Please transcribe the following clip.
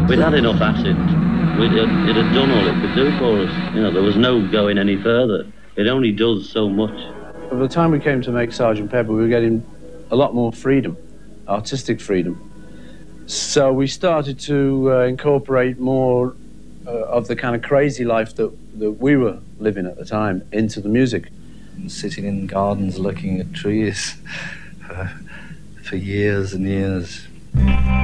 We'd had enough acid. It had done all it could do for us. You know, there was no going any further. It only does so much. By the time we came to make Sgt. Pepper, we were getting a lot more freedom, artistic freedom. So we started to incorporate more of the kind of crazy life that we were living at the time into the music. Sitting in gardens looking at trees for years and years.